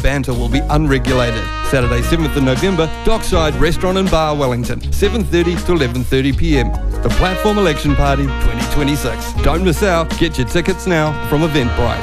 banter will be unregulated. Saturday 7th of November, Dockside Restaurant and Bar, Wellington, 7:30 to 11:30pm. The Platform Election Party 2026. Don't miss out. Get your tickets now from Eventbrite.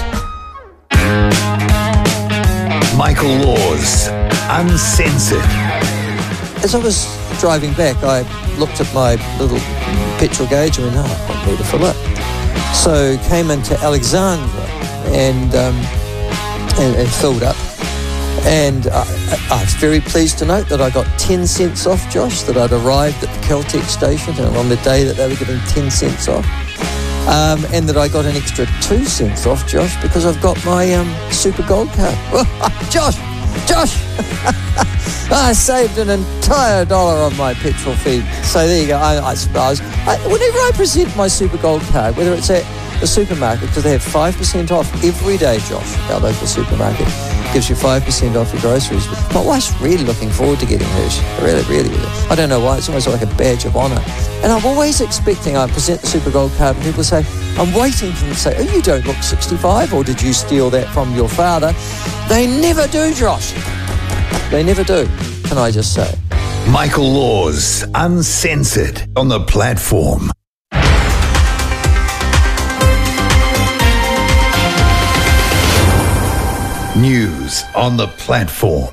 Michael Laws, Uncensored. As I was driving back, I looked at my little petrol gauge and went, I need to fill up. So came into Alexandra and filled up. And I was very pleased to note that I got 10 cents off, Josh, that I'd arrived at the Caltex station and on the day that they were giving 10 cents off. And that I got an extra 2 cents off, Josh, because I've got my Super Gold card. Josh! I saved an entire $1 on my petrol feed. So there you go. I suppose. Whenever I present my Super Gold card, whether it's at the supermarket, because they have 5% off every day, Josh, our local supermarket, gives you 5% off your groceries. My wife's really looking forward to getting hers. Really, really. I don't know why. It's almost like a badge of honour. And I'm always expecting, I present the Super Gold card and people say, I'm waiting for them to say, oh, you don't look 65, or did you steal that from your father? They never do, Josh. They never do, can I just say. Michael Laws, Uncensored, on the Platform. News on the Platform.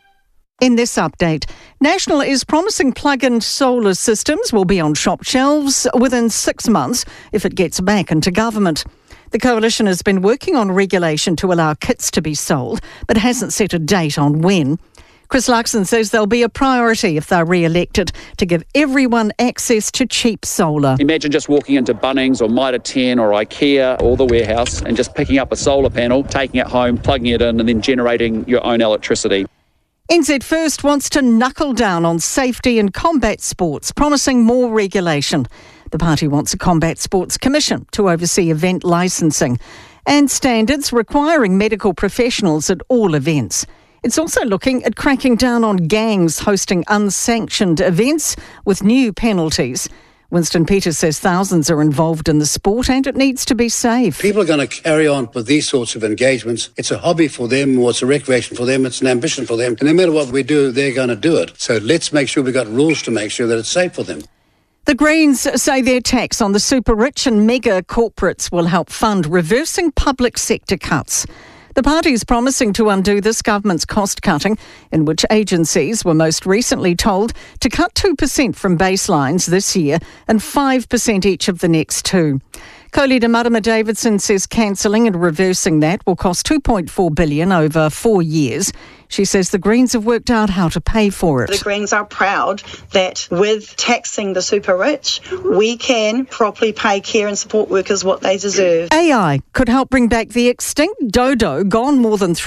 In this update, National is promising plug-in solar systems will be on shop shelves within 6 months if it gets back into government. The coalition has been working on regulation to allow kits to be sold, but hasn't set a date on when. Chris Luxon says there'll be a priority if they're re-elected to give everyone access to cheap solar. Imagine just walking into Bunnings or Mitre 10 or IKEA or the warehouse and just picking up a solar panel, taking it home, plugging it in and then generating your own electricity. NZ First wants to knuckle down on safety in combat sports, promising more regulation. The party wants a combat sports commission to oversee event licensing and standards requiring medical professionals at all events. It's also looking at cracking down on gangs hosting unsanctioned events with new penalties. Winston Peters says thousands are involved in the sport and it needs to be safe. People are going to carry on with these sorts of engagements. It's a hobby for them, or it's a recreation for them, it's an ambition for them. And no matter what we do, they're going to do it. So let's make sure we've got rules to make sure that it's safe for them. The Greens say their tax on the super rich and mega corporates will help fund reversing public sector cuts. The party is promising to undo this government's cost cutting, in which agencies were most recently told to cut 2% from baselines this year and 5% each of the next 2. Co-leader Marama Davidson says cancelling and reversing that will cost $2.4 billion over 4 years. She says the Greens have worked out how to pay for it. The Greens are proud that with taxing the super rich, we can properly pay care and support workers what they deserve. AI could help bring back the extinct dodo, gone more than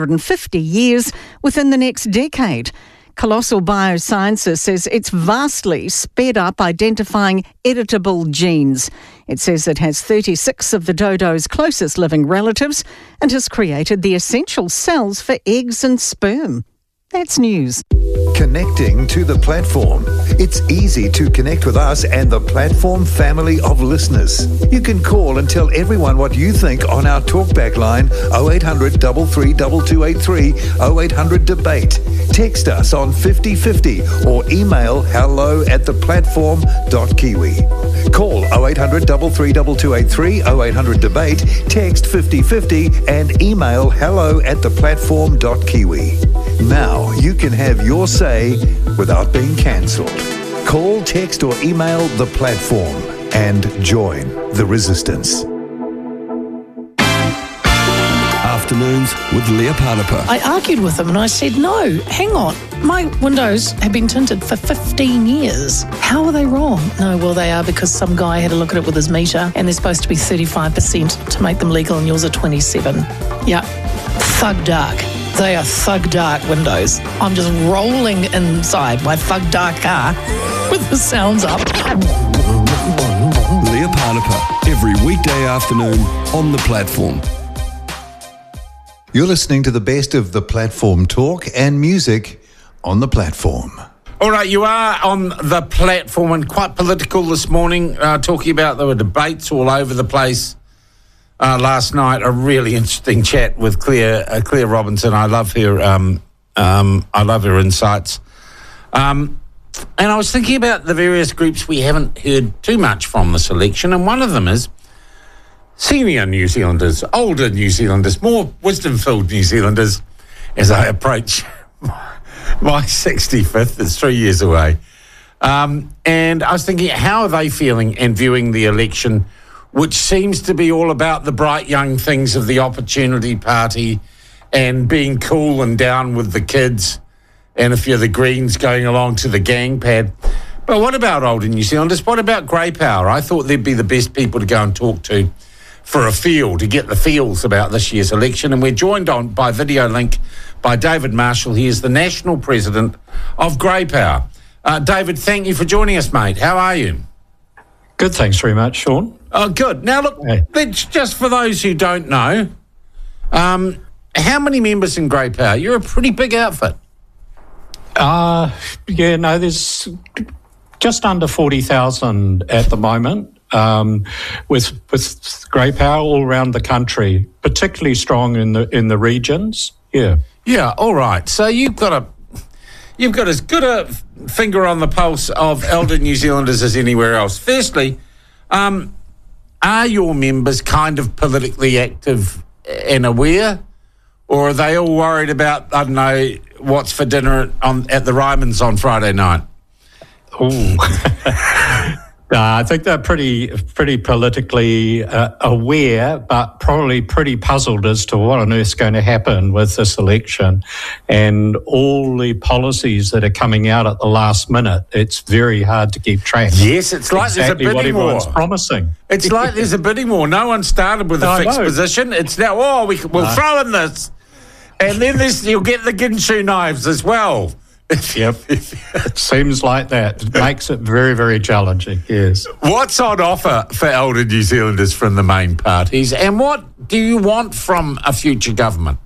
350 years, within the next decade. Colossal Biosciences says it's vastly sped up identifying editable genes. It says it has 36 of the dodo's closest living relatives and has created the essential cells for eggs and sperm. That's news. Connecting to the Platform. It's easy to connect with us and the Platform family of listeners. You can call and tell everyone what you think on our talkback line 0800 332283 0800 debate. Text us on 5050 or email hello@theplatform.kiwi. Call 0800 332283 0800 debate, text 5050 and email hello@theplatform.kiwi. Now you can have your say without being cancelled. Call, text or email the Platform and join the resistance. Afternoons with Leah Parnapa. I argued with him and I said, no, hang on. My windows have been tinted for 15 years. How are they wrong? No, well, they are because some guy had a look at it with his meter and they're supposed to be 35% to make them legal and yours are 27. Yeah, thug dark. They are thug dark windows. I'm just rolling inside my thug dark car with the sounds up. Leah Parnapa, every weekday afternoon on the Platform. You're listening to the best of the Platform talk and music on the Platform. All right, you are on the Platform and quite political this morning, talking about there were debates all over the place last night. A really interesting chat with Claire Robinson. I love her. I love her insights. And I was thinking about the various groups we haven't heard too much from this election, and one of them is senior New Zealanders, older New Zealanders, more wisdom-filled New Zealanders as I approach my 65th. It's 3 years away. And I was thinking, how are they feeling and viewing the election, which seems to be all about the bright young things of the Opportunity Party and being cool and down with the kids, and if you're the Greens, going along to the gang pad. But what about older New Zealanders? What about grey power? I thought they'd be the best people to go and talk to for a feel, to get the feels about this year's election. And we're joined on by video link by David Marshall. He is the National President of Grey Power. David, thank you for joining us, mate. How are you? Good, thanks very much, Sean. Oh, good. Now, look, let's, just for those who don't know, how many members in Grey Power? You're a pretty big outfit. There's just under 40,000 at the moment. With Grey Power all around the country, particularly strong in the regions. Yeah, all right. So you've got as good a finger on the pulse of elder New Zealanders as anywhere else. Firstly, are your members kind of politically active and aware, or are they all worried about, I don't know, what's for dinner at the Ryman's on Friday night? Ooh. I think they're pretty politically aware, but probably pretty puzzled as to what on earth's going to happen with this election and all the policies that are coming out at the last minute. It's very hard to keep track. Yes, it's like exactly there's a bidding war. What everyone's promising. It's like there's a bidding war. No one started with a fixed position. It's now, we'll throw in this. And then you'll get the Ginsu knives as well. Yep, it seems like that. It makes it very, very challenging, yes. What's on offer for elder New Zealanders from the main parties, and what do you want from a future government?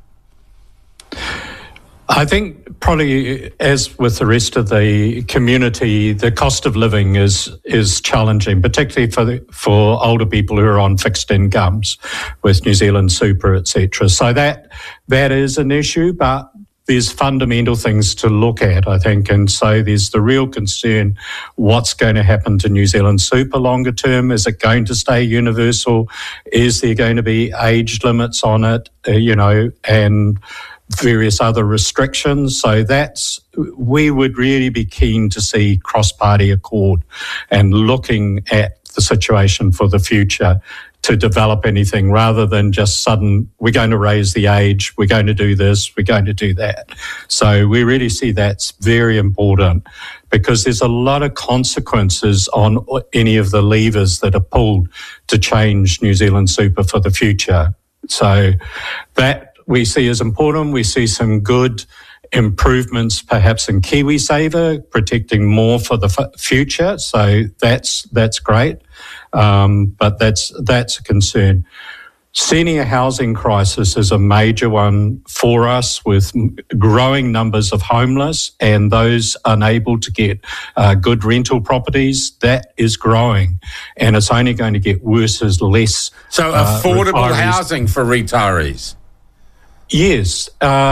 I think probably, as with the rest of the community, the cost of living is challenging, particularly for older people who are on fixed incomes with New Zealand Super, etc. So that is an issue, but there's fundamental things to look at, I think, and so there's the real concern, what's going to happen to New Zealand Super longer term? Is it going to stay universal? Is there going to be age limits on it, and various other restrictions? So we would really be keen to see cross-party accord and looking at the situation for the future to develop anything rather than just we're going to raise the age, we're going to do this, we're going to do that. So we really see that's very important because there's a lot of consequences on any of the levers that are pulled to change New Zealand Super for the future. So that we see as important. We see some good improvements perhaps in KiwiSaver, protecting more for the future. So that's great. But that's a concern. Senior housing crisis is a major one for us, with growing numbers of homeless and those unable to get good rental properties. That is growing, and it's only going to get worse as less. So affordable housing for retirees. Yes,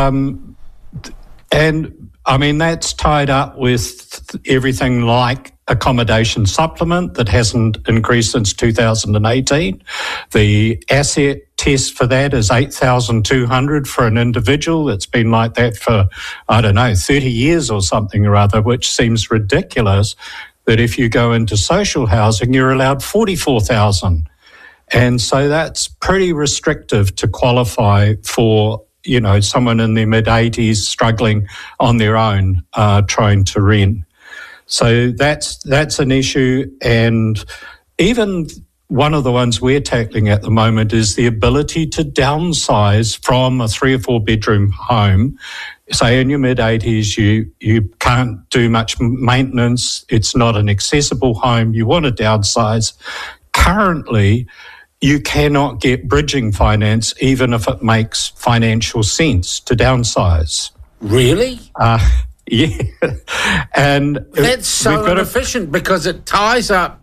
and I mean that's tied up with everything like accommodation supplement that hasn't increased since 2018. The asset test for that is $8,200 for an individual. It's been like that for, 30 years or something or other, which seems ridiculous that if you go into social housing, you're allowed $44,000. And so that's pretty restrictive to qualify for, someone in their mid-80s struggling on their own, trying to rent. So that's an issue, and even one of the ones we're tackling at the moment is the ability to downsize from a 3 or 4 bedroom home. Say in your mid-80s, you can't do much maintenance, it's not an accessible home, you want to downsize. Currently, you cannot get bridging finance even if it makes financial sense to downsize. Really? Yeah, and that's so inefficient because it ties up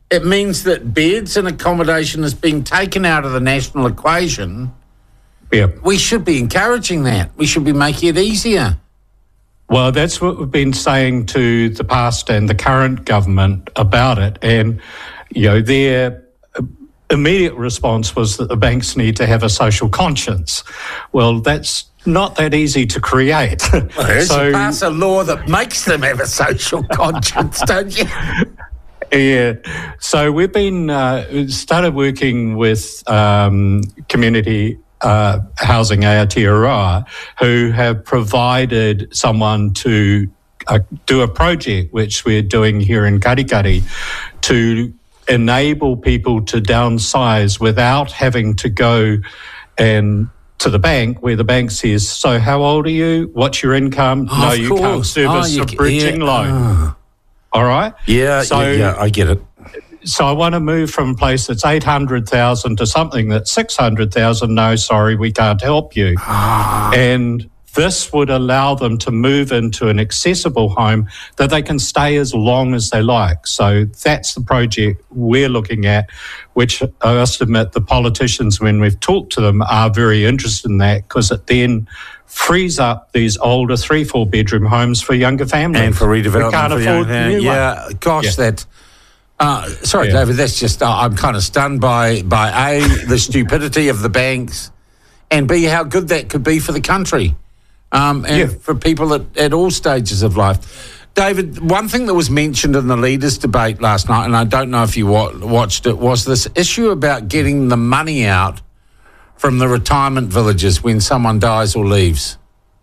it means that beds and accommodation is being taken out of the national equation. Yeah. We should be encouraging that. We should be making it easier. Well, that's what we've been saying to the past and the current government about it. And, their immediate response was that the banks need to have a social conscience. Well, that's not that easy to create. Well, so you pass a law that makes them have a social conscience, don't you? Yeah. So we've been started working with community Housing Aotearoa, who have provided someone to do a project which we're doing here in Karikari to enable people to downsize without having to go and to the bank, where the bank says, so how old are you? What's your income? Oh, no, you can't service a bridging loan. All right? Yeah, I get it. So I want to move from a place that's 800,000 to something that's 600,000. No, sorry, we can't help you. And this would allow them to move into an accessible home that they can stay as long as they like. So that's the project we're looking at, which I must admit the politicians, when we've talked to them, are very interested in that, because it then frees up these older 3-4 bedroom homes for younger families. And for redevelopment. We can't afford new yeah, gosh, yeah. Sorry, David, that's just, I'm kind of stunned by A, the stupidity of the banks, and B, how good that could be for the country. For people at all stages of life. David, one thing that was mentioned in the leaders' debate last night, and I don't know if you watched it, was this issue about getting the money out from the retirement villages when someone dies or leaves.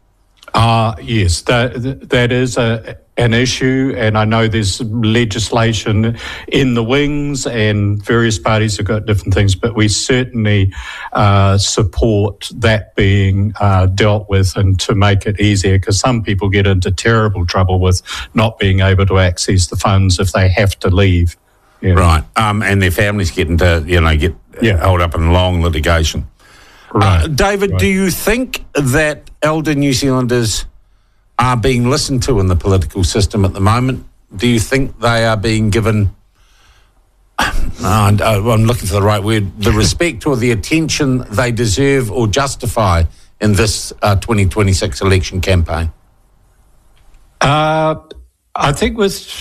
Yes, that is an issue, and I know there's legislation in the wings and various parties have got different things, but we certainly support that being dealt with and to make it easier, because some people get into terrible trouble with not being able to access the funds if they have to leave. Yeah. Right, and their families get held up in long litigation. Right. David, right. Do you think that elder New Zealanders are being listened to in the political system at the moment? Do you think they are being given, I'm looking for the right word, the respect or the attention they deserve or justify in this 2026 election campaign? I think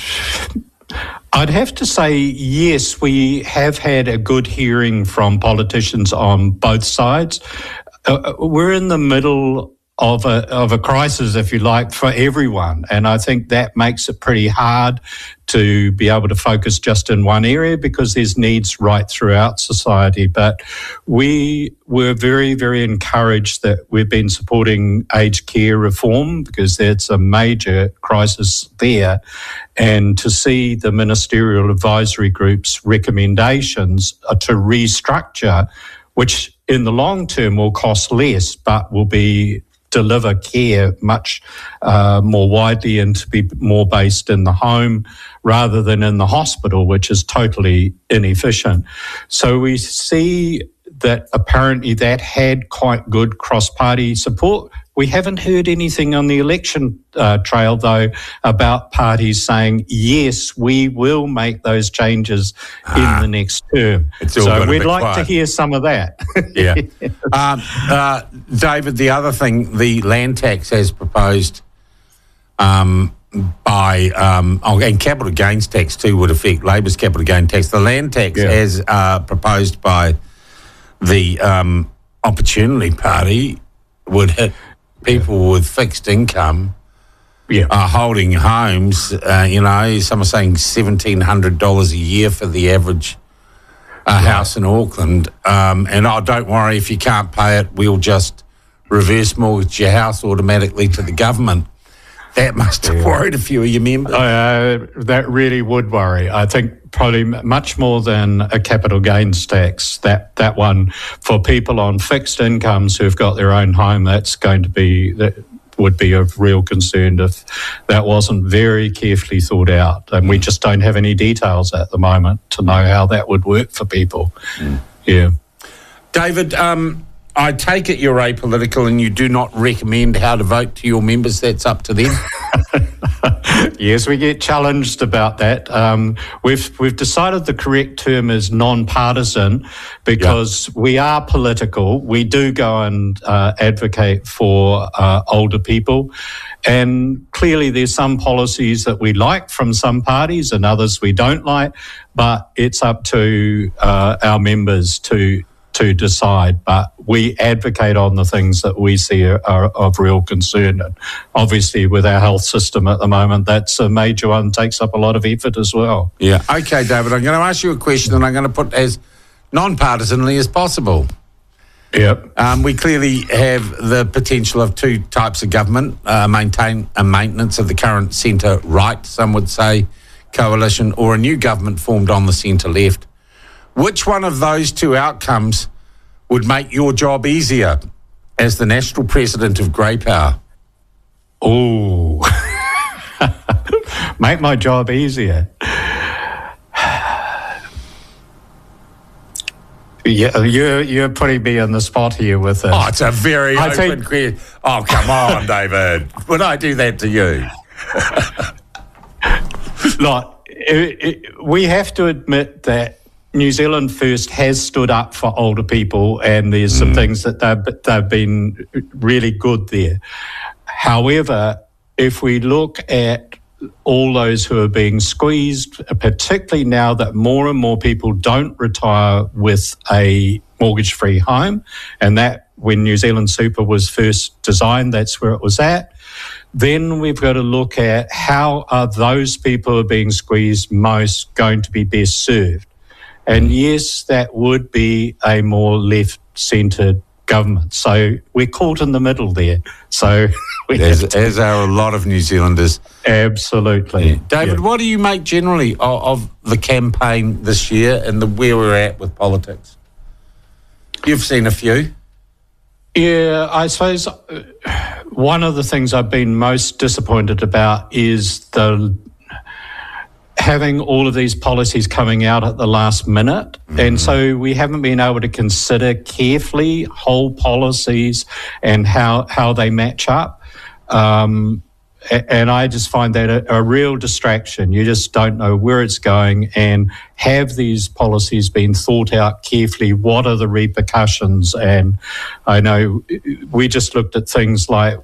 I'd have to say yes, we have had a good hearing from politicians on both sides. We're in the middle of a crisis, if you like, for everyone. And I think that makes it pretty hard to be able to focus just in one area, because there's needs right throughout society. But we were very, very encouraged that we've been supporting aged care reform, because that's a major crisis there. And to see the Ministerial Advisory Group's recommendations to restructure, which in the long term will cost less, but will deliver care much more widely and to be more based in the home rather than in the hospital, which is totally inefficient. So we see that apparently that had quite good cross-party support. We haven't heard anything on the election trail, though, about parties saying, yes, we will make those changes in the next term. So we'd like to hear some of that. Yeah. David, the other thing, the land tax as proposed and capital gains tax too would affect Labor's capital gain tax. The land tax as proposed by the Opportunity Party would hit people with fixed income holding homes. Some are saying $1,700 a year for the average house in Auckland. And don't worry, if you can't pay it, we'll just reverse mortgage your house automatically to the government. That must have worried a few of your members. That really would worry. I think probably much more than a capital gains tax. That one for people on fixed incomes who've got their own home, that would be of real concern if that wasn't very carefully thought out. And we just don't have any details at the moment to know how that would work for people. Yeah. David, I take it you're apolitical and you do not recommend how to vote to your members. That's up to them. Yes, we get challenged about that. We've decided the correct term is non-partisan because we are political. We do go and advocate for older people. And clearly there's some policies that we like from some parties and others we don't like, but it's up to our members to decide. But we advocate on the things that we see are of real concern. And obviously with our health system at the moment, that's a major one, takes up a lot of effort as well. Yeah. Okay, David, I'm going to ask you a question and I'm going to put as non-partisanly as possible. Yep. We clearly have the potential of two types of government, maintenance of the current centre-right, some would say, coalition, or a new government formed on the centre-left. Which one of those two outcomes would make your job easier as the national president of Grey Power? Oh, make my job easier. Yeah, you're putting me on the spot here with this. Oh, it's a very open question. Oh, come on, David. Would I do that to you? Look, we have to admit that New Zealand First has stood up for older people, and there's some things that they've been really good there. However, if we look at all those who are being squeezed, particularly now that more and more people don't retire with a mortgage-free home, and that when New Zealand Super was first designed, that's where it was at, then we've got to look at how are those people who are being squeezed most going to be best served. And yes, that would be a more left-centred government. So we're caught in the middle there. So as are a lot of New Zealanders. Absolutely. Yeah. David, what do you make generally of the campaign this year and where we're at with politics? You've seen a few. Yeah, I suppose one of the things I've been most disappointed about is having all of these policies coming out at the last minute. And so we haven't been able to consider carefully whole policies and how they match up. And I just find that a real distraction. You just don't know where it's going, and have these policies been thought out carefully? What are the repercussions? And I know we just looked at things like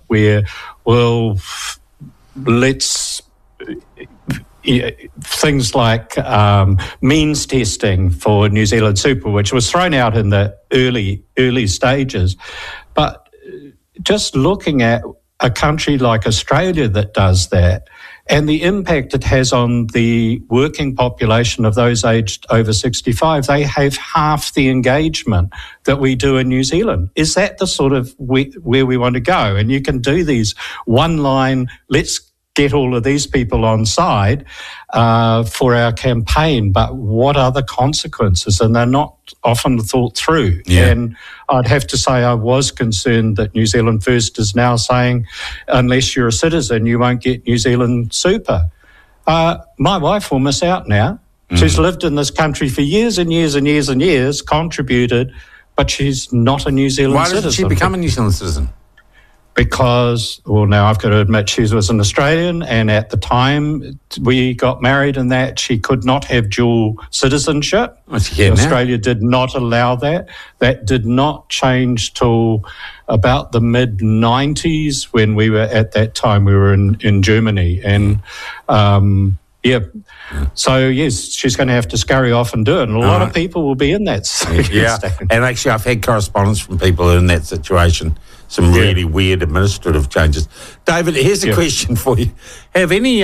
things like means testing for New Zealand Super, which was thrown out in the early stages. But just looking at a country like Australia that does that, and the impact it has on the working population of those aged over 65, they have half the engagement that we do in New Zealand. Is that the sort of where we want to go? And you can do these one line, let's get all of these people on side for our campaign, but what are the consequences? And they're not often thought through. Yeah. And I'd have to say I was concerned that New Zealand First is now saying, unless you're a citizen, you won't get New Zealand Super. My wife will miss out now. She's lived in this country for years and years and years and years, contributed, but she's not a New Zealand citizen. Why did she become a New Zealand citizen? Because, now I've got to admit she was an Australian, and at the time we got married and that she could not have dual citizenship. Australia did not allow that. That did not change till about the mid-90s when we were, at that time, we were in Germany. And, so yes, she's going to have to scurry off and do it. And a lot of people will be in that. And actually I've had correspondence from people in that situation. Some really weird administrative changes. David, here's a question for you. Have any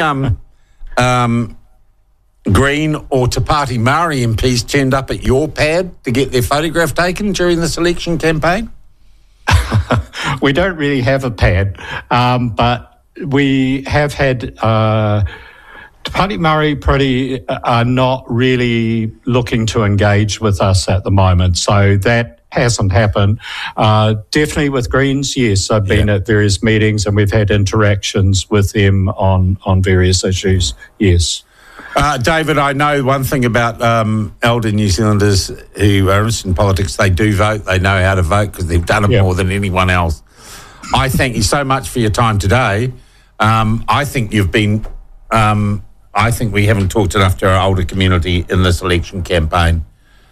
Green or Te Pāti Māori MPs turned up at your pad to get their photograph taken during this election campaign? We don't really have a pad, but we have had... Te Pāti Māori are not really looking to engage with us at the moment, so that hasn't happened. Definitely with Greens, yes, I've been at various meetings and we've had interactions with them on various issues, yes. David, I know one thing about elder New Zealanders who are interested in politics. They do vote. They know how to vote because they've done it more than anyone else. I thank you so much for your time today. I think you've been I think we haven't talked enough to our older community in this election campaign.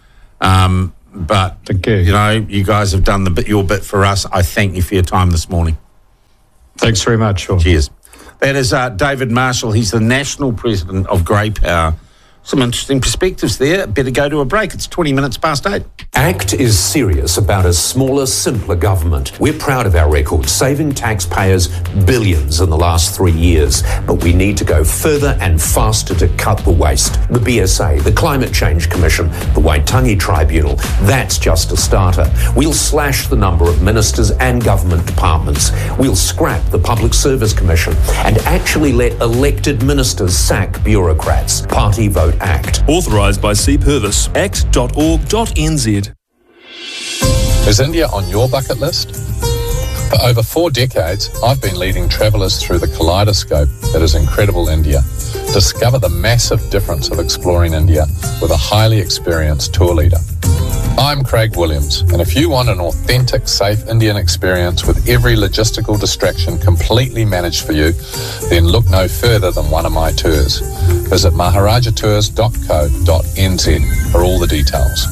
But, you know, you guys have done your bit for us. I thank you for your time this morning. Thanks very much, Sean. Cheers. That is David Marshall. He's the national president of Grey Power. Some interesting perspectives there. Better go to a break. It's 20 minutes past 8. ACT is serious about a smaller, simpler government. We're proud of our record, saving taxpayers billions in the last 3 years. But we need to go further and faster to cut the waste. The BSA, the Climate Change Commission, the Waitangi Tribunal, that's just a starter. We'll slash the number of ministers and government departments. We'll scrap the Public Service Commission and actually let elected ministers sack bureaucrats. Party vote ACT. Authorised by C. Purvis. act.org.nz. Is India on your bucket list? For over 4 decades, I've been leading travellers through the kaleidoscope that is incredible India. Discover the massive difference of exploring India with a highly experienced tour leader. I'm Craig Williams, and if you want an authentic, safe Indian experience with every logistical distraction completely managed for you, then look no further than one of my tours. Visit maharajatours.co.nz for all the details.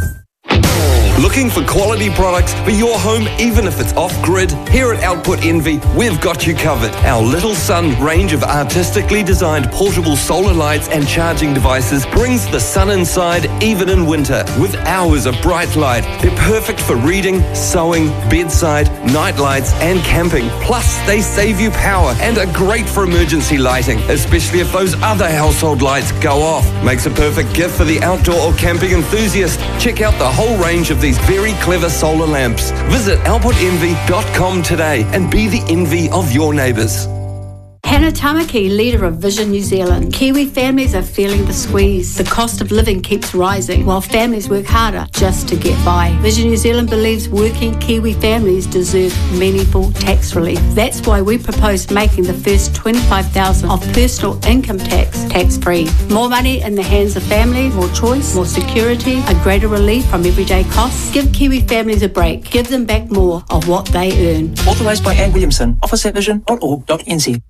Looking for quality products for your home, even if it's off-grid? Here at Output Envy, we've got you covered. Our Little Sun range of artistically designed portable solar lights and charging devices brings the sun inside even in winter with hours of bright light. They're perfect for reading, sewing, bedside, night lights and camping. Plus, they save you power and are great for emergency lighting, especially if those other household lights go off. Makes a perfect gift for the outdoor or camping enthusiast. Check out the whole range of these very clever solar lamps. Visit outputenvy.com today and be the envy of your neighbours. Hannah Tamaki, leader of Vision New Zealand. Kiwi families are feeling the squeeze. The cost of living keeps rising while families work harder just to get by. Vision New Zealand believes working Kiwi families deserve meaningful tax relief. That's why we propose making the first $25,000 of personal income tax-free. More money in the hands of families, more choice, more security, a greater relief from everyday costs. Give Kiwi families a break. Give them back more of what they earn. Authorised by Anne Williamson. Office at vision.org.nz.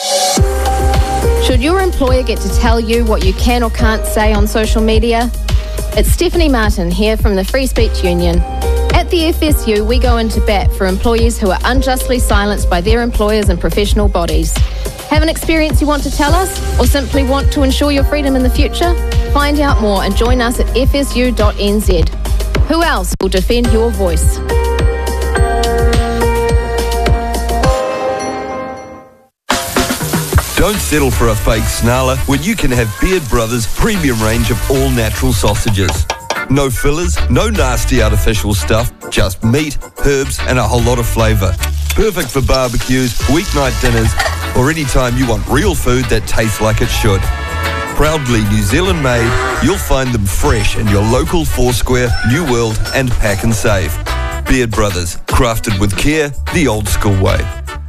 Should your employer get to tell you what you can or can't say on social media? It's Stephanie Martin here from the Free Speech Union. At the FSU, we go into bat for employees who are unjustly silenced by their employers and professional bodies. Have an experience you want to tell us, or simply want to ensure your freedom in the future? Find out more and join us at fsu.nz. Who else will defend your voice? Don't settle for a fake snarler when you can have Beard Brothers' premium range of all-natural sausages. No fillers, no nasty artificial stuff, just meat, herbs and a whole lot of flavour. Perfect for barbecues, weeknight dinners or any time you want real food that tastes like it should. Proudly New Zealand made, you'll find them fresh in your local Foursquare, New World and Pack and Save. Beard Brothers, crafted with care, the old school way.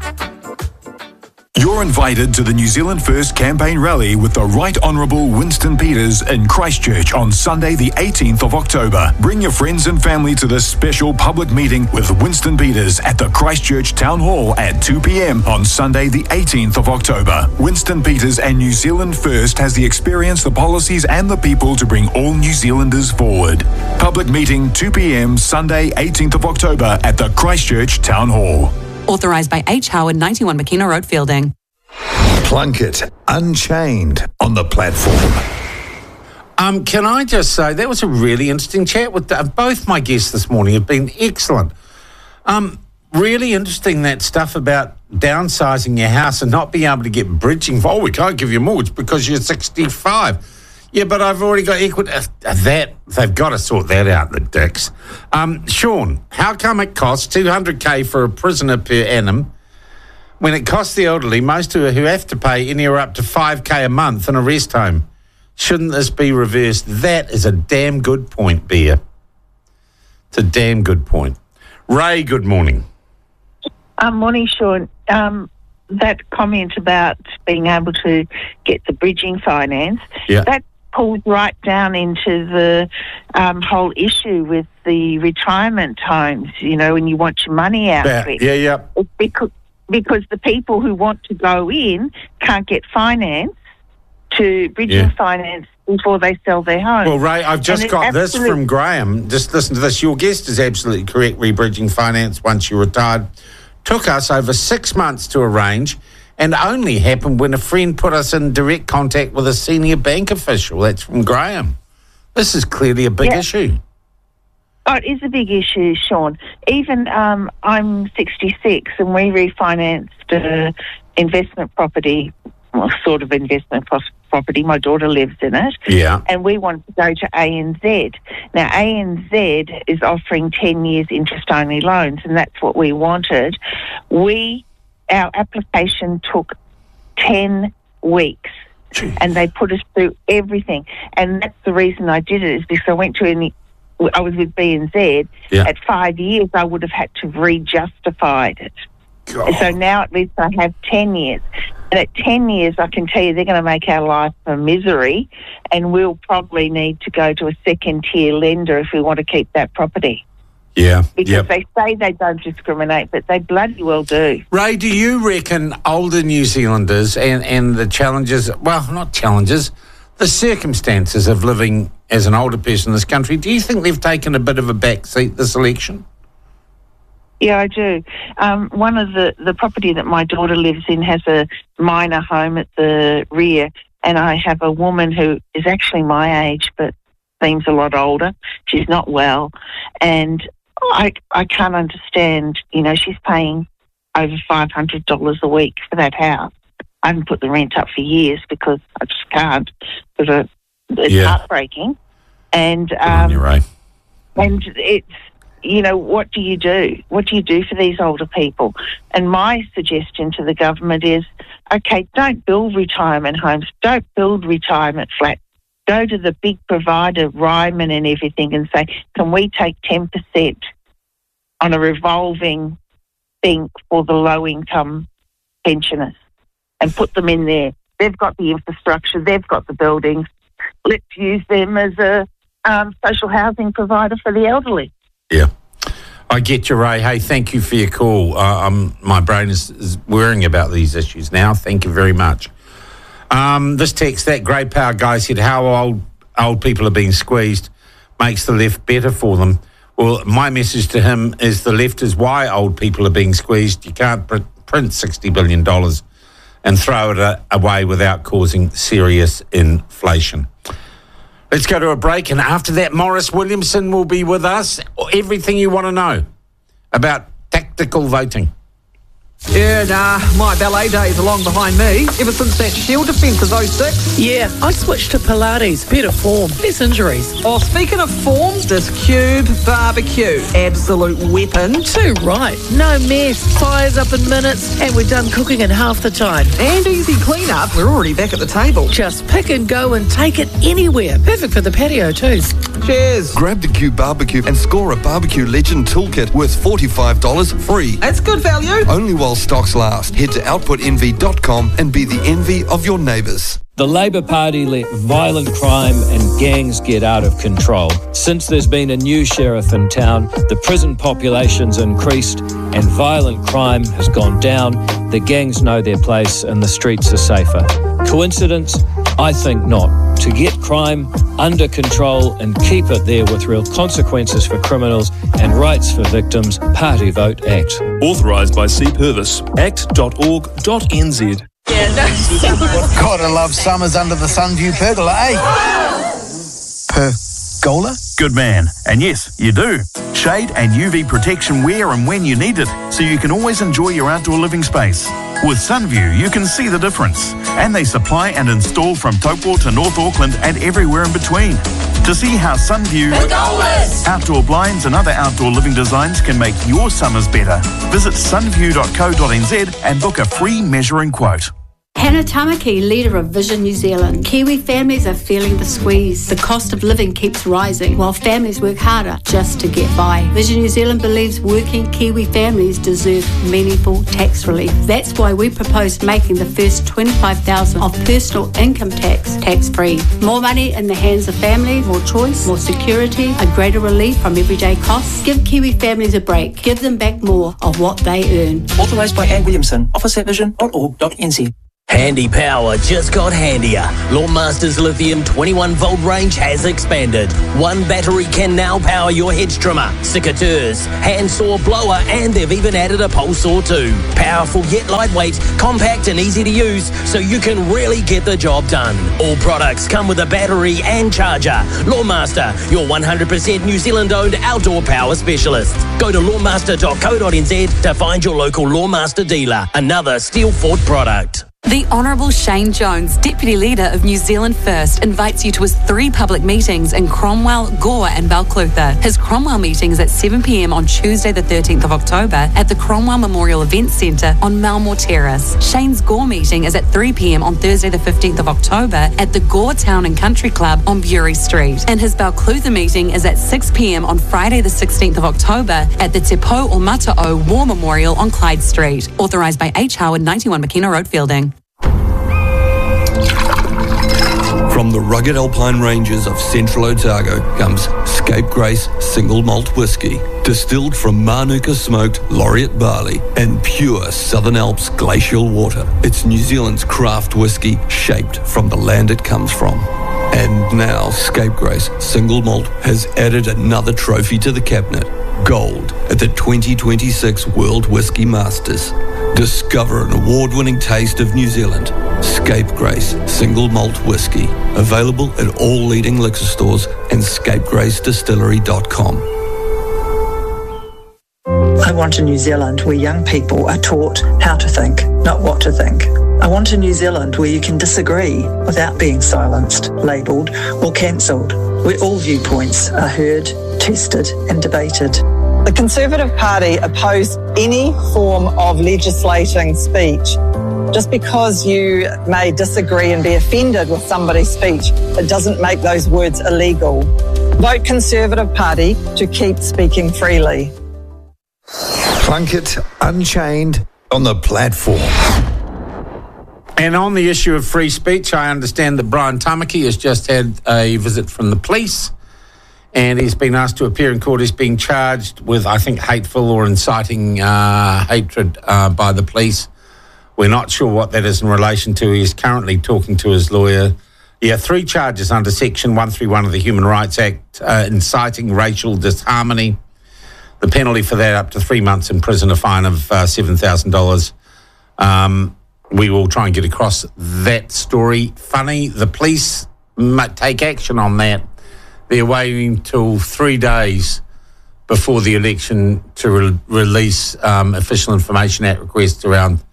You're invited to the New Zealand First campaign rally with the Right Honourable Winston Peters in Christchurch on Sunday the 18th of October. Bring your friends and family to this special public meeting with Winston Peters at the Christchurch Town Hall at 2 p.m. on Sunday the 18th of October. Winston Peters and New Zealand First has the experience, the policies and the people to bring all New Zealanders forward. Public meeting 2 p.m. Sunday 18th of October at the Christchurch Town Hall. Authorised by H. Howard, 91 McKenna Road, Fielding. Plunkett, Unchained on the platform. Can I just say, that was a really interesting chat with both my guests this morning. Have been excellent. Really interesting, that stuff about downsizing your house and not being able to get bridging. Oh, we can't give you a mortgage because you're 65. Yeah, but I've already got equity. They've got to sort that out, the dicks. Sean, how come it costs $200K for a prisoner per annum when it costs the elderly, most who have to pay anywhere up to $5K a month in a rest home? Shouldn't this be reversed? That is a damn good point, Bear. It's a damn good point. Ray, good morning. Morning, Sean. That comment about being able to get the bridging finance, that pulls right down into the whole issue with the retirement homes, you know, when you want your money out of it. Yeah. It's because the people who want to go in can't get finance to bridging finance before they sell their home. Well, Ray, I've just got this from Graham. Just listen to this. Your guest is absolutely correct. Rebridging finance once you retired took us over 6 months to arrange and only happened when a friend put us in direct contact with a senior bank official. That's from Graham. This is clearly a big issue. Oh, it is a big issue, Sean. Even I'm 66 and we refinanced investment property, well, sort of investment property. My daughter lives in it. Yeah. And we want to go to ANZ. Now, ANZ is offering 10 years interest-only loans, and that's what we wanted. Our application took 10 weeks. Jeez. And they put us through everything. And that's the reason I did it, is because I went to I was with BNZ. Yeah. At 5 years, I would have had to re-justified it. God. So now at least I have 10 years. And at 10 years, I can tell you they're going to make our life a misery, and we'll probably need to go to a second-tier lender if we want to keep that property. Yeah. Because they say they don't discriminate, but they bloody well do. Ray, do you reckon older New Zealanders and the challenges, well, not challenges, the circumstances of living as an older person in this country, do you think they've taken a bit of a back seat this election? Yeah, I do. One of the property that my daughter lives in has a minor home at the rear, and I have a woman who is actually my age but seems a lot older. She's not well, and I can't understand. You know, she's paying over $500 a week for that house. I haven't put the rent up for years because I just can't, because it's heartbreaking. And you're right. And it's, you know, what do you do? What do you do for these older people? And my suggestion to the government is, okay, don't build retirement homes, don't build retirement flats. Go to the big provider, Ryman and everything, and say, can we take 10% on a revolving thing for the low-income pensioners and put them in there? They've got the infrastructure, they've got the buildings. Let's use them as a social housing provider for the elderly. Yeah. I get you, Ray. Hey, thank you for your call. My brain is worrying about these issues now. Thank you very much. This text, that Grey Power guy said how old people are being squeezed makes the left better for them. Well, my message to him is the left is why old people are being squeezed. You can't print $60 billion and throw it away without causing serious inflation. Let's go to a break, and after that, Maurice Williamson will be with us. Everything you want to know about tactical voting. Yeah, nah, my ballet days are long behind me. Ever since that Shield defence of 06. Yeah, I switched to Pilates. Better form, less injuries. Oh, speaking of form, this Cube barbecue. Absolute weapon. Too right. No mess. Fires up in minutes, and we're done cooking in half the time. And easy clean-up. We're already back at the table. Just pick and go and take it anywhere. Perfect for the patio too. Cheers. Grab the Cube barbecue and score a Barbecue Legend toolkit worth $45 free. That's good value. Only while stocks last. Head to outputenvy.com and be the envy of your neighbours. The Labor Party let violent crime and gangs get out of control. Since there's been a new sheriff in town, the prison population's increased and violent crime has gone down. The gangs know their place and the streets are safer. Coincidence? I think not. To get crime under control and keep it there with real consequences for criminals and rights for victims, Party Vote Act. Authorised by C. Purvis. act.org.nz. Gotta love summers under the Sunview pergola, eh? Pergola? Good man. And yes, you do. Shade and UV protection where and when you need it, so you can always enjoy your outdoor living space. With Sunview, you can see the difference. And they supply and install from Taupo to North Auckland and everywhere in between. To see how Sunview outdoor blinds and other outdoor living designs can make your summers better, visit sunview.co.nz and book a free measuring quote. Hannah Tamaki, leader of Vision New Zealand. Kiwi families are feeling the squeeze. The cost of living keeps rising while families work harder just to get by. Vision New Zealand believes working Kiwi families deserve meaningful tax relief. That's why we proposed making the first $25,000 of personal income tax tax-free. More money in the hands of families, more choice, more security, a greater relief from everyday costs. Give Kiwi families a break. Give them back more of what they earn. Authorised by Anne Williamson. Office at vision.org.nz. Handy power just got handier. Lawnmaster's Lithium 21-volt range has expanded. One battery can now power your hedge trimmer, secateurs, handsaw blower, and they've even added a pole saw too. Powerful yet lightweight, compact and easy to use, so you can really get the job done. All products come with a battery and charger. Lawnmaster, your 100% New Zealand-owned outdoor power specialist. Go to lawnmaster.co.nz to find your local Lawnmaster dealer. Another Steelfort product. The Honourable Shane Jones, Deputy Leader of New Zealand First, invites you to his 3 public meetings in Cromwell, Gore and Balclutha. His Cromwell meeting is at 7 p.m. on Tuesday the 13th of October at the Cromwell Memorial Events Centre on Malmore Terrace. Shane's Gore meeting is at 3 p.m. on Thursday the 15th of October at the Gore Town and Country Club on Bury Street. And his Balclutha meeting is at 6 p.m. on Friday the 16th of October at the Te Pou o Mata'o War Memorial on Clyde Street. Authorised by H. Howard, 91 McKenna Road, Fielding. From the rugged alpine ranges of central Otago comes Scapegrace Single Malt Whisky, distilled from Manuka smoked laureate barley and pure Southern Alps glacial water. It's New Zealand's craft whisky shaped from the land it comes from. And now Scapegrace Single Malt has added another trophy to the cabinet, gold at the 2026 World Whisky Masters. Discover an award-winning taste of New Zealand. Scapegrace Single Malt Whisky. Available at all leading liquor stores and scapegracedistillery.com. I want a New Zealand where young people are taught how to think, not what to think. I want a New Zealand where you can disagree without being silenced, labelled or cancelled, where all viewpoints are heard, tested and debated. The Conservative Party oppose any form of legislating speech. Just because you may disagree and be offended with somebody's speech, it doesn't make those words illegal. Vote Conservative Party to keep speaking freely. Plunkett Unchained on the platform. And on the issue of free speech, I understand that Brian Tamaki has just had a visit from the police and he's been asked to appear in court. He's being charged with, I think, hateful or inciting hatred by the police. We're not sure what that is in relation to. He's currently talking to his lawyer. 3 charges under Section 131 of the Human Rights Act, inciting racial disharmony. The penalty for that up to 3 months in prison, a fine of $7,000. We will try and get across that story. Funny, the police might take action on that. They're waiting till 3 days before the election to release official information at request around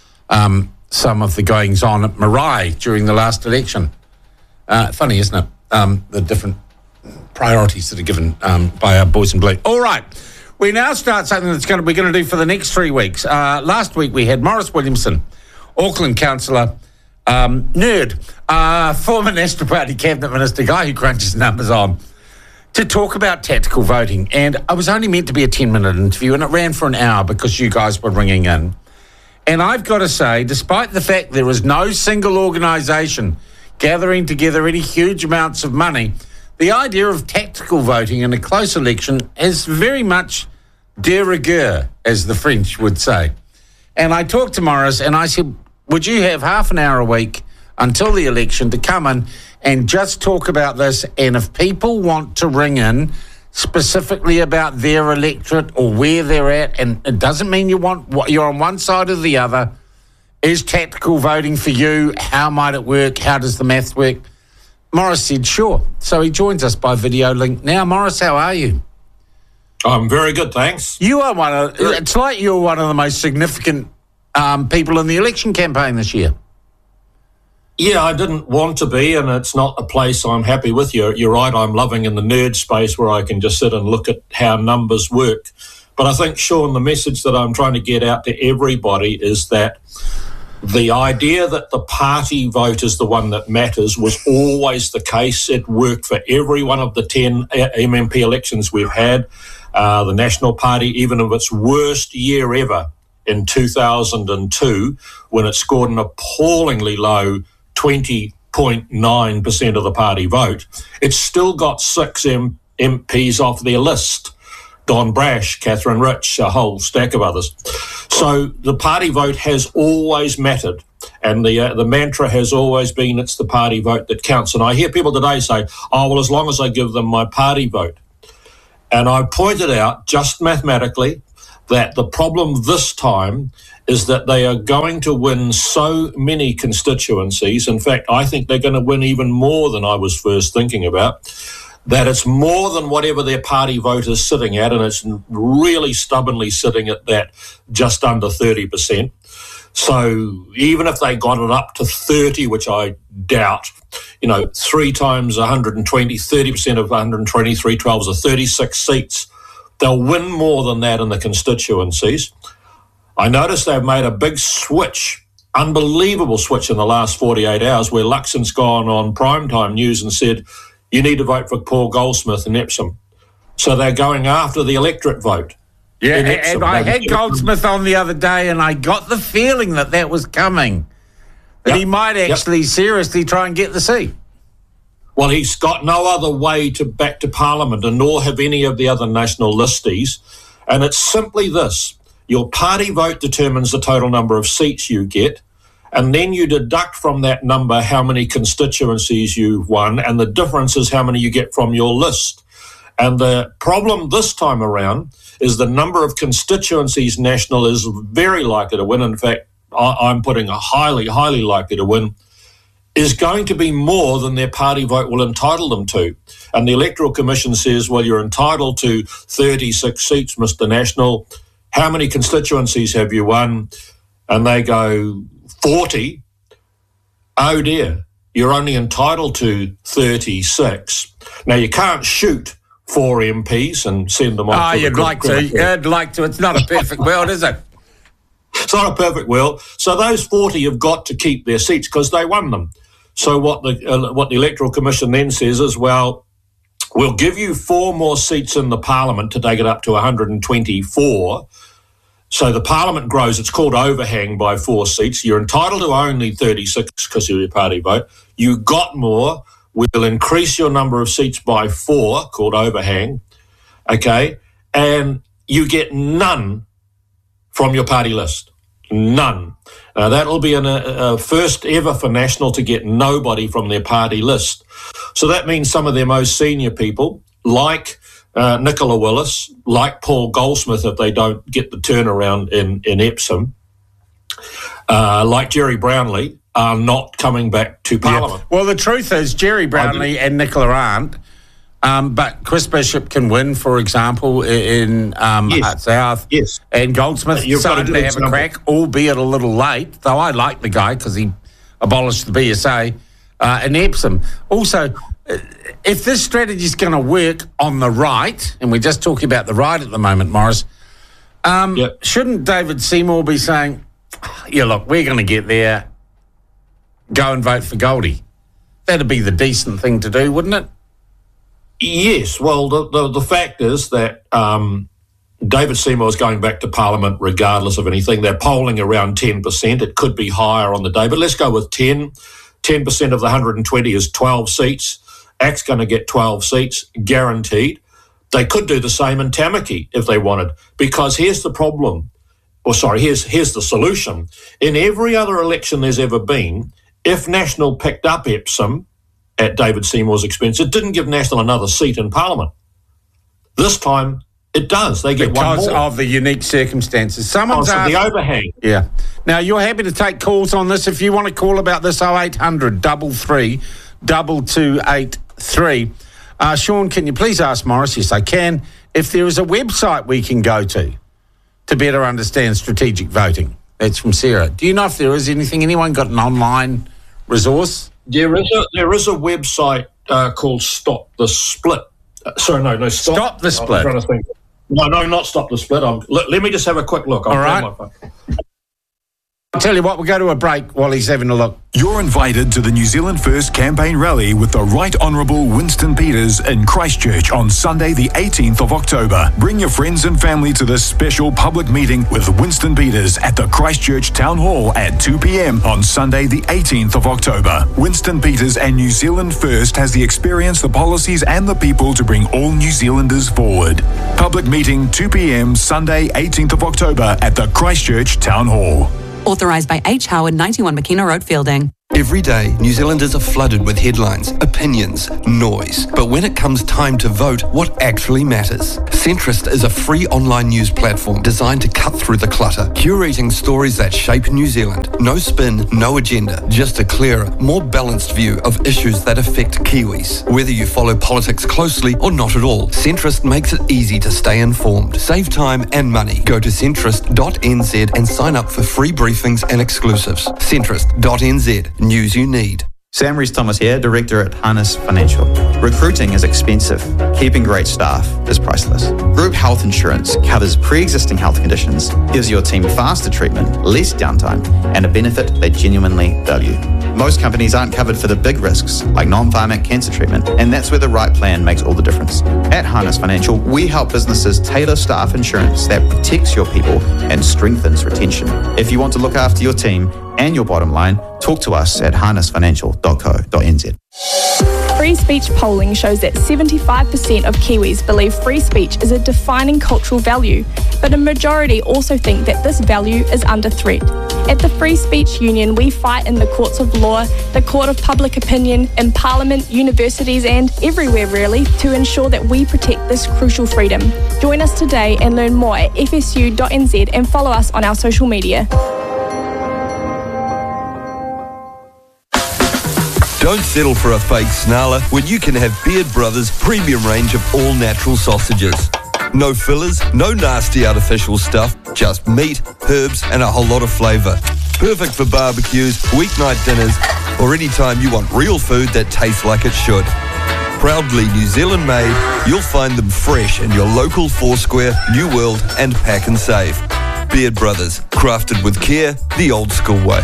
some of the goings-on at Marae during the last election. Funny, isn't it? The different priorities that are given by our boys in blue. All right, we now start something that's we're going to do for the next 3 weeks. Last week we had Maurice Williamson, Auckland councillor, nerd, former National Party Cabinet Minister, guy who crunches numbers on, to talk about tactical voting. And I was only meant to be a 10-minute interview, and it ran for an hour because you guys were ringing in. And I've got to say, despite the fact there is no single organisation gathering together any huge amounts of money, the idea of tactical voting in a close election is very much de rigueur, as the French would say. And I talked to Maurice and I said, would you have half an hour a week until the election to come in and just talk about this? And if people want to ring in specifically about their electorate or where they're at, and it doesn't mean you're on one side or the other, is tactical voting for you? How might it work? How does the maths work? Maurice said, sure. So he joins us by video link now. Maurice, how are you? I'm very good, thanks. You are it's like you're one of the most significant people in the election campaign this year. Yeah, I didn't want to be, and it's not a place I'm happy with. You're right, I'm loving in the nerd space where I can just sit and look at how numbers work. But I think, Sean, the message that I'm trying to get out to everybody is that the idea that the party vote is the one that matters was always the case. It worked for every one of the 10 MMP elections we've had. The National Party, even of its worst year ever in 2002, when it scored an appallingly low 20.9% of the party vote, it's still got 6 MPs off their list. Don Brash, Catherine Rich, a whole stack of others. So the party vote has always mattered. And the mantra has always been it's the party vote that counts. And I hear people today say, oh, well, as long as I give them my party vote. And I pointed out, just mathematically, that the problem this time is that they are going to win so many constituencies. In fact, I think they're going to win even more than I was first thinking about, that it's more than whatever their party vote is sitting at, and it's really stubbornly sitting at that just under 30%. So even if they got it up to 30, which I doubt, 3 times 120, 30% of 120, 312s are 36 seats. They'll win more than that in the constituencies. I noticed they've made a big switch, unbelievable switch in the last 48 hours, where Luxon's gone on primetime news and said, you need to vote for Paul Goldsmith in Epsom. So they're going after the electorate vote. Yeah, and I had Goldsmith on the other day, and I got the feeling that was coming. That he might actually seriously try and get the seat. Well, he's got no other way back to Parliament, and nor have any of the other national listies. And it's simply this. Your party vote determines the total number of seats you get, and then you deduct from that number how many constituencies you've won, and the difference is how many you get from your list. And the problem this time around is the number of constituencies national is very likely to win. In fact, I'm putting a highly, highly likely to win, is going to be more than their party vote will entitle them to. And the Electoral Commission says, well, you're entitled to 36 seats, Mr. National. How many constituencies have you won? And they go, 40. Oh, dear, you're only entitled to 36. Now, you can't shoot 4 MPs and send them off. You'd like to. You'd like to. It's not a perfect world, is it? It's not a perfect world. So those 40 have got to keep their seats because they won them. So what the Electoral Commission then says is, well, we'll give you 4 more seats in the Parliament to take it up to 124. So the Parliament grows. It's called overhang by 4 seats. You're entitled to only 36 because of your party vote. You got more. We'll increase your number of seats by 4, called overhang, okay? And you get none from your party list. None. That'll be a first ever for National to get nobody from their party list. So that means some of their most senior people, like Nicola Willis, like Paul Goldsmith, if they don't get the turnaround in Epsom, like Jerry Brownlee, are not coming back to Parliament. Yeah. Well, the truth is Jerry Brownlee and Nicola aren't, but Chris Bishop can win, for example, in Hart South. Yes. And Goldsmith decided to have a crack, albeit a little late, though I like the guy because he abolished the BSA in Epsom. Also, if this strategy is going to work on the right, and we're just talking about the right at the moment, Morris, shouldn't David Seymour be saying, yeah, look, we're going to get there, go and vote for Goldie? That'd be the decent thing to do, wouldn't it? Yes. Well, the fact is that David Seymour is going back to Parliament regardless of anything. They're polling around 10%. It could be higher on the day, but let's go with 10. 10% of the 120 is 12 seats. ACT's going to get 12 seats, guaranteed. They could do the same in Tamaki if they wanted, because here's the problem. Here's the solution. In every other election there's ever been, if National picked up Epsom at David Seymour's expense, it didn't give National another seat in Parliament. This time, it does. They get one more. Because of the unique circumstances. Someone's asked, the overhang. Yeah. Now, you're happy to take calls on this. If you want to call about this, 0800 33 2283. Sean, can you please ask Morris? Yes, I can. If there is a website we can go to better understand strategic voting. That's from Sarah. Do you know if there is anyone got an online resource? There is a website called Stop the Split. Stop the Split. I'm trying to think. No, not Stop the Split. Let me just have a quick look. All right. I'll tell you what, we'll go to a break while he's having a look. You're invited to the New Zealand First campaign rally with the Right Honourable Winston Peters in Christchurch on Sunday the 18th of October. Bring your friends and family to this special public meeting with Winston Peters at the Christchurch Town Hall at 2 p.m. on Sunday the 18th of October. Winston Peters and New Zealand First has the experience, the policies and the people to bring all New Zealanders forward. Public meeting 2 p.m. Sunday 18th of October at the Christchurch Town Hall. Authorised by H. Howard, 91 McKenna Road, Fielding. Every day, New Zealanders are flooded with headlines, opinions, noise. But when it comes time to vote, what actually matters? Centrist is a free online news platform designed to cut through the clutter, curating stories that shape New Zealand. No spin, no agenda, just a clearer, more balanced view of issues that affect Kiwis. Whether you follow politics closely or not at all, Centrist makes it easy to stay informed. Save time and money. Go to centrist.nz and sign up for free briefings and exclusives. Centrist.nz. News you need. Sam Rees-Thomas here, Director at Harness Financial. Recruiting is expensive. Keeping great staff is priceless. Group health insurance covers pre-existing health conditions, gives your team faster treatment, less downtime, and a benefit they genuinely value. Most companies aren't covered for the big risks, like non-pharmac cancer treatment, and that's where the right plan makes all the difference. At Harness Financial, we help businesses tailor staff insurance that protects your people and strengthens retention. If you want to look after your team and your bottom line, talk to us at harnessfinancial.co.nz. Free speech polling shows that 75% of Kiwis believe free speech is a defining cultural value, but a majority also think that this value is under threat. At the Free Speech Union, we fight in the courts of law, the court of public opinion, in Parliament, universities and everywhere really, to ensure that we protect this crucial freedom. Join us today and learn more at fsu.nz and follow us on our social media. Don't settle for a fake snarler when you can have Beard Brothers' premium range of all-natural sausages. No fillers, no nasty artificial stuff, just meat, herbs and a whole lot of flavour. Perfect for barbecues, weeknight dinners or any time you want real food that tastes like it should. Proudly New Zealand made, you'll find them fresh in your local Foursquare, New World and Pack and Save. Beard Brothers, crafted with care, the old school way.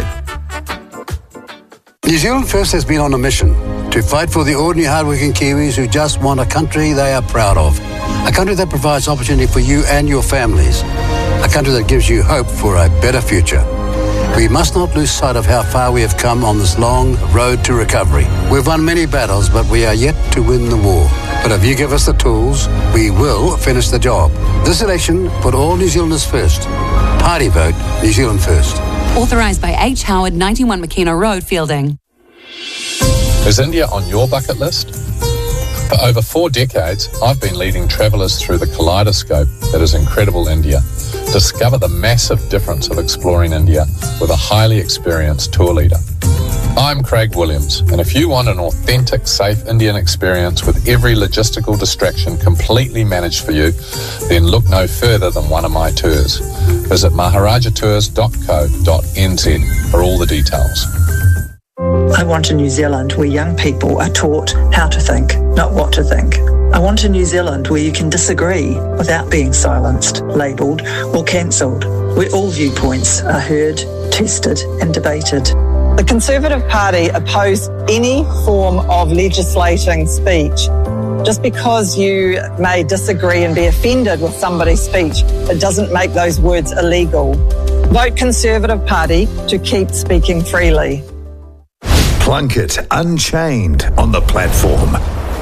New Zealand First has been on a mission to fight for the ordinary hardworking Kiwis who just want a country they are proud of. A country that provides opportunity for you and your families. A country that gives you hope for a better future. We must not lose sight of how far we have come on this long road to recovery. We've won many battles, but we are yet to win the war. But if you give us the tools, we will finish the job. This election, put all New Zealanders first. Party vote, New Zealand First. Authorised by H. Howard, 91 McKenna Road, Fielding. Is India on your bucket list? For over 4 decades, I've been leading travellers through the kaleidoscope that is incredible India. Discover the massive difference of exploring India with a highly experienced tour leader. I'm Craig Williams, and if you want an authentic, safe Indian experience with every logistical distraction completely managed for you, then look no further than one of my tours. Visit maharajatours.co.nz for all the details. I want a New Zealand where young people are taught how to think, not what to think. I want a New Zealand where you can disagree without being silenced, labelled or cancelled, where all viewpoints are heard, tested and debated. The Conservative Party oppose any form of legislating speech. Just because you may disagree and be offended with somebody's speech, it doesn't make those words illegal. Vote Conservative Party to keep speaking freely. Plunkett Unchained on the platform.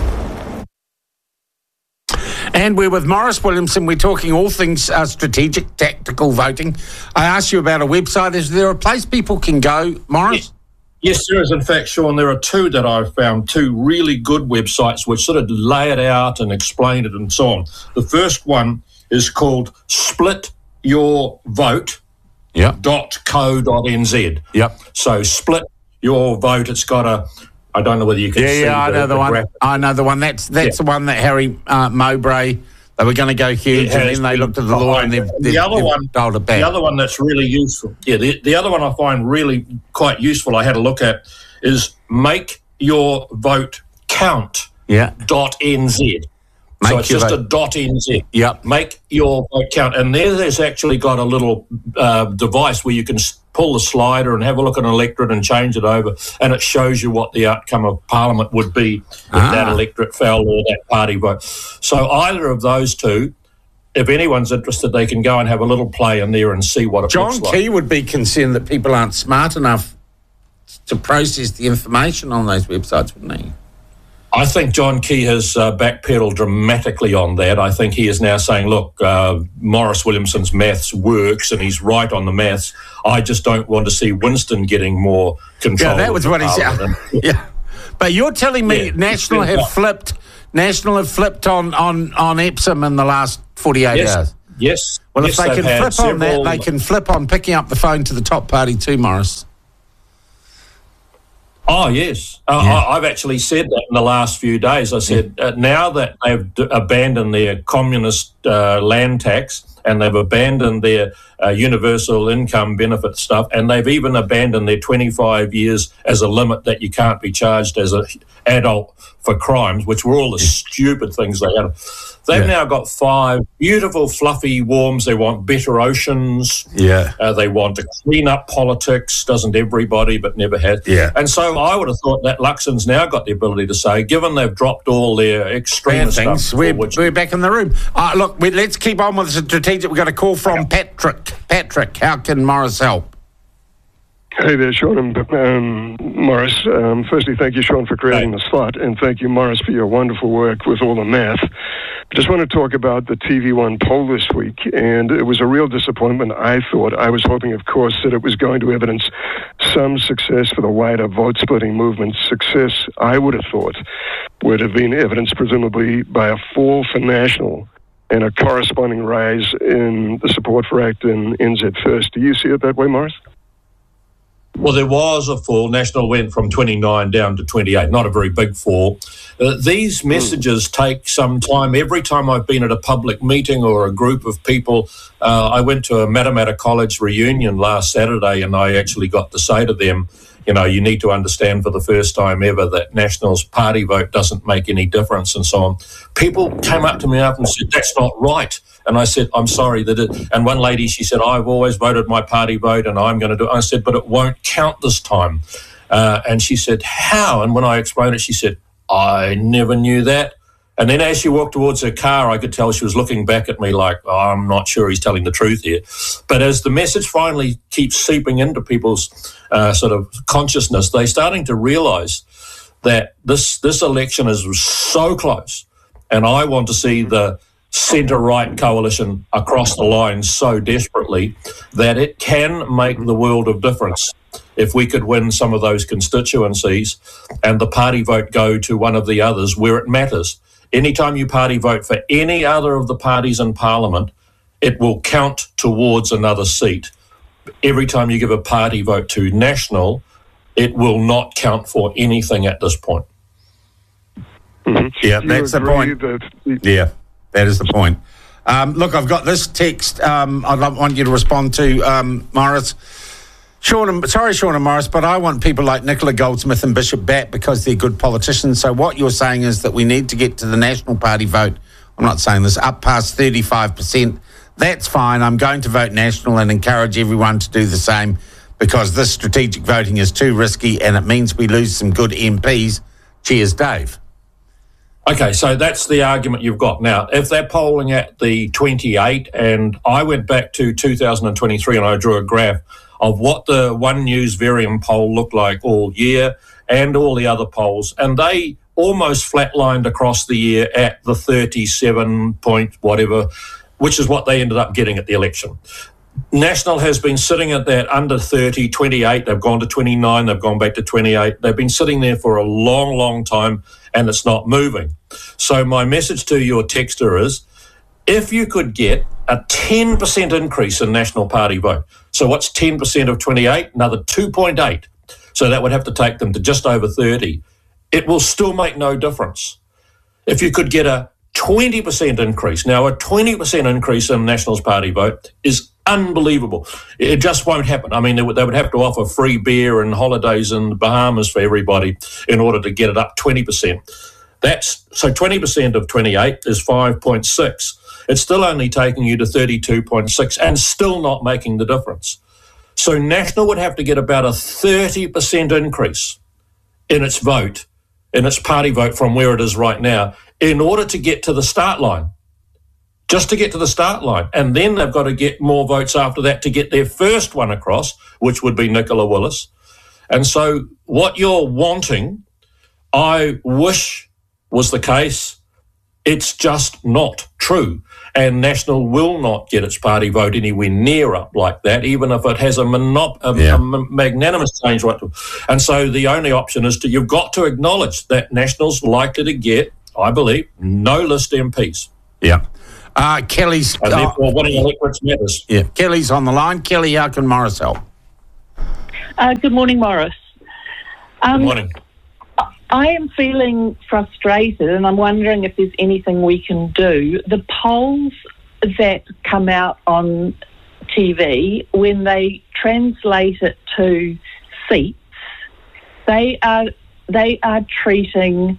And we're with Morris Williamson. We're talking all things strategic, tactical voting. I asked you about a website. Is there a place people can go, Morris? Yes, there is. In fact, Sean, there are 2 that I've found, 2 really good websites which sort of lay it out and explain it and so on. The first one is called splityourvote.co.nz. Yep. So Split Your Vote, it's got a, I don't know whether you can see. Yeah, I know the one. graphic. I know the one. That's the one that Harry Mowbray, they were going to go huge, and then they looked at the law and they've dialed it back. The other one that's really useful, the other one I find really quite useful, I had a look at, is makeyourvotecount.nz. So it's just a .nz. Yep. Make your vote count. And there's actually got a little device where you can pull the slider and have a look at an electorate and change it over, and it shows you what the outcome of Parliament would be if that electorate fell or that party vote. So either of those 2, if anyone's interested, they can go and have a little play in there and see what it looks like. John Key would be concerned that people aren't smart enough to process the information on those websites, wouldn't he? I think John Key has backpedaled dramatically on that. I think he is now saying, look, Maurice Williamson's maths works and he's right on the maths. I just don't want to see Winston getting more control. Yeah, that was what he said. Yeah. But you're telling me National have flipped on Epsom in the last 48 hours? Yes. Well, yes, if they can flip on that, they can flip on picking up the phone to the top party too, Morris. Oh, yes. I've actually said that in the last few days. I said, now that they've abandoned their communist land tax and they've abandoned their universal income benefit stuff, and they've even abandoned their 25 years as a limit that you can't be charged as an adult for crimes, which were all the stupid things they had. They've now got 5 beautiful, fluffy worms. They want better oceans. Yeah. They want to clean up politics. Doesn't everybody, but never has. Yeah. And so I would have thought that Luxon's now got the ability to say, given they've dropped all their extreme things, we're back in the room. Look, let's keep on with the strategic. We've got a call from Patrick. Patrick, how can Morris help? Hey there, Sean and Morris. Firstly, thank you, Sean, for creating the slot, and thank you, Morris, for your wonderful work with all the math. I just want to talk about the TV1 poll this week, and it was a real disappointment, I thought. I was hoping, of course, that it was going to evidence some success for the wider vote-splitting movement. Success, I would have thought, would have been evidenced presumably by a fall for National and a corresponding rise in the support for ACT and NZ First. Do you see it that way, Morris? Well, there was a fall. National went from 29 down to 28, not a very big fall. These messages take some time. Every time I've been at a public meeting or a group of people, I went to a Matamata College reunion last Saturday, and I actually got to say to them, you know, you need to understand for the first time ever that National's party vote doesn't make any difference and so on. People came up to me and said, that's not right. And I said, I'm sorry that it... And one lady, she said, I've always voted my party vote and I'm going to do it. I said, but it won't count this time. And she said, how? And when I explained it, she said, I never knew that. And then as she walked towards her car, I could tell she was looking back at me like, oh, I'm not sure he's telling the truth here. But as the message finally keeps seeping into people's sort of consciousness, they're starting to realise that this election is so close. And I want to see the centre-right coalition across the line so desperately that it can make the world of difference if we could win some of those constituencies and the party vote go to one of the others where it matters. Anytime you party vote for any other of the parties in Parliament, it will count towards another seat. Every time you give a party vote to National, it will not count for anything at this point. Mm-hmm. Yeah, that's the point. Yeah, that is the point. Look, I've got this text I'd want you to respond to, Morris. Sean and Morris, but I want people like Nicola Goldsmith and Bishop Batt because they're good politicians. So what you're saying is that we need to get to the National Party vote. I'm not saying this, up past 35%. That's fine. I'm going to vote National and encourage everyone to do the same because this strategic voting is too risky and it means we lose some good MPs. Cheers, Dave. Okay, so that's the argument you've got. Now, if they're polling at the 28, and I went back to 2023 and I drew a graph of what the One News Varium poll looked like all year and all the other polls, and they almost flatlined across the year at the 37 point whatever, which is what they ended up getting at the election. National has been sitting at that under 30, 28, they've gone to 29, they've gone back to 28. They've been sitting there for a long, long time and it's not moving. So my message to your texter is, if you could get a 10% increase in National Party vote, so what's 10% of 28? Another 2.8. So that would have to take them to just over 30. It will still make no difference. If you could get a 20% increase, now a 20% increase in National's Party vote is unbelievable. It just won't happen. I mean, they would have to offer free beer and holidays in the Bahamas for everybody in order to get it up 20%. So 20% of 28 is 5.6. It's still only taking you to 32.6 and still not making the difference. So National would have to get about a 30% increase in its vote, in its party vote from where it is right now, in order to get to the start line. Just to get to the start line. And then they've got to get more votes after that to get their first one across, which would be Nicola Willis. And so what you're wanting, I wish was the case, it's just not true. And National will not get its party vote anywhere near up like that, even if it has a magnanimous change right to. And so the only option is you've got to acknowledge that National's likely to get, I believe, no list MPs. Yeah. Kelly's... And therefore, winning electorates matters. Yeah. Kelly's on the line. Kelly, how can Morris help? Good morning, Morris. Good morning. I am feeling frustrated, and I'm wondering if there's anything we can do. The polls that come out on TV, when they translate it to seats, they are treating,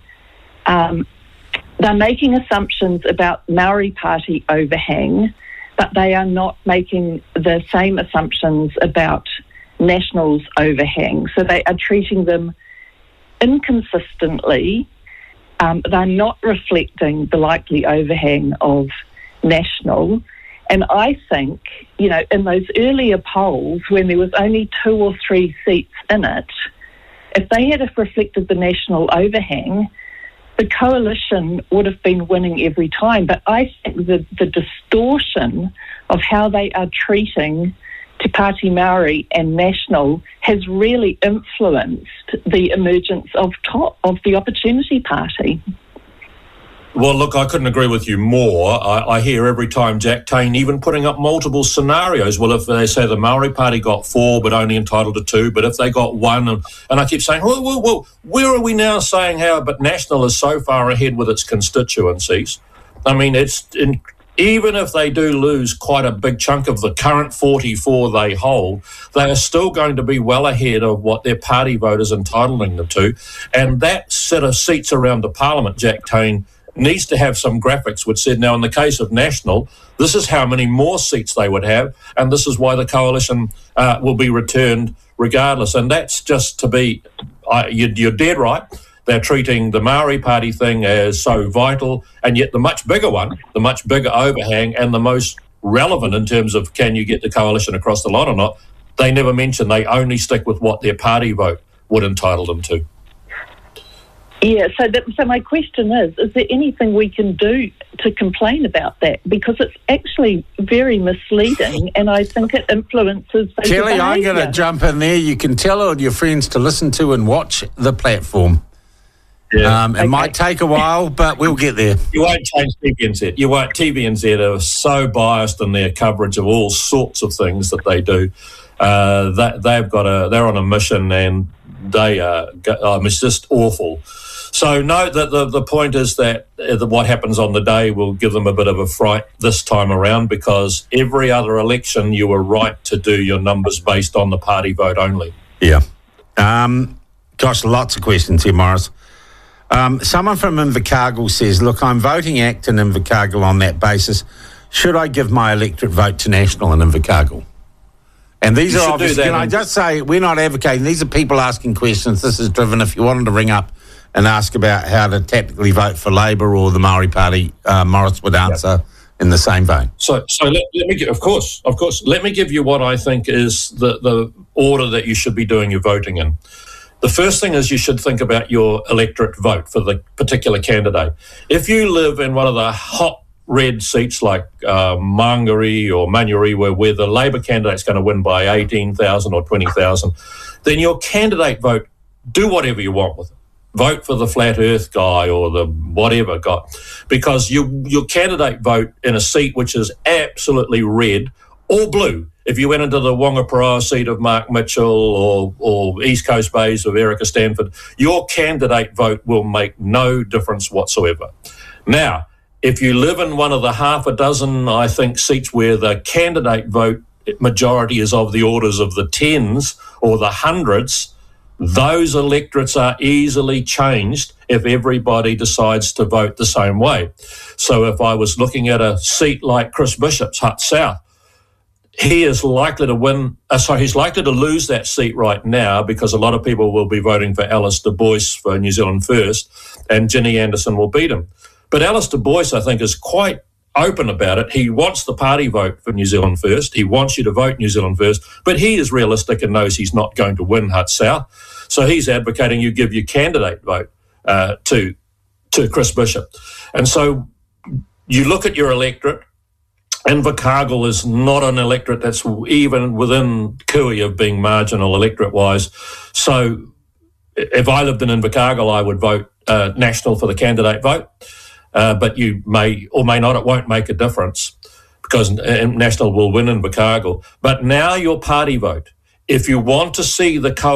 they're making assumptions about Maori Party overhang, but they are not making the same assumptions about National's overhang. So they are treating them inconsistently. They're not reflecting the likely overhang of National. And I think, in those earlier polls, when there was only 2 or 3 seats in it, if they had reflected the National overhang, the coalition would have been winning every time. But I think the distortion of how they are treating Te Pāti Māori and National has really influenced the emergence of the Opportunity Party. Well, look, I couldn't agree with you more. I hear every time Jack Tane even putting up multiple scenarios. Well, if they say the Maori Party got 4 but only entitled to 2, but if they got 1, and I keep saying, well, where are we now saying how? But National is so far ahead with its constituencies. I mean, even if they do lose quite a big chunk of the current 44 they hold, they are still going to be well ahead of what their party vote is entitling them to. And that set of seats around the Parliament, Jack Tane needs to have some graphics which said, now in the case of National, this is how many more seats they would have, and this is why the coalition will be returned regardless. And that's just to be, you're dead right. They're treating the Maori Party thing as so vital, and yet the much bigger one, the much bigger overhang, and the most relevant in terms of can you get the coalition across the line or not, they never mention. They only stick with what their party vote would entitle them to. Yeah, so my question is there anything we can do to complain about that? Because it's actually very misleading, and I think it influences voter Kelly, I'm behaviour. going to jump in there. You can tell all your friends to listen to and watch the platform. Yeah. It might take a while, but we'll get there. You won't change TVNZ. You won't. TVNZ are so biased in their coverage of all sorts of things that they do. They're on a mission, and they are. It's just awful. So no, the point is that what happens on the day will give them a bit of a fright this time around, because every other election you were right to do your numbers based on the party vote only. Yeah. Gosh, lots of questions here, Morris. Someone from Invercargill says, look, I'm voting ACT in Invercargill on that basis. Should I give my electorate vote to National in Invercargill? And these are obviously, can I just say, we're not advocating. These are people asking questions. This is driven. If you wanted to ring up and ask about how to tactically vote for Labour or the Maori Party, Morris would answer in the same vein. So let me give, of course, let me give you what I think is the order that you should be doing your voting in. The first thing is you should think about your electorate vote for the particular candidate. If you live in one of the hot red seats like Mangere or Manurewa, where the Labour candidate's going to win by 18,000 or 20,000, then your candidate vote, do whatever you want with it. Vote for the flat earth guy or the whatever guy, because your candidate vote in a seat which is absolutely red or blue. If you went into the Wangaparaoa seat of Mark Mitchell or East Coast Bays of Erica Stanford, your candidate vote will make no difference whatsoever. Now, if you live in one of the half a dozen, I think, seats where the candidate vote majority is of the orders of the tens or the hundreds, those electorates are easily changed if everybody decides to vote the same way. So if I was looking at a seat like Chris Bishop's Hutt South, he is likely to win. He's likely to lose that seat right now because a lot of people will be voting for Alice Du Bois for New Zealand First, and Ginny Anderson will beat him. But Alice Du Bois, I think, is quite open about it. He wants the party vote for New Zealand First. He wants you to vote New Zealand First, but he is realistic and knows he's not going to win Hutt South. So he's advocating you give your candidate vote to to Chris Bishop. And so you look at your electorate, Invercargill is not an electorate that's even within cooey of being marginal electorate-wise. So if I lived in Invercargill, I would vote National for the candidate vote. But you may or may not, it won't make a difference because National will win Invercargill. But now your party vote. If you want to see the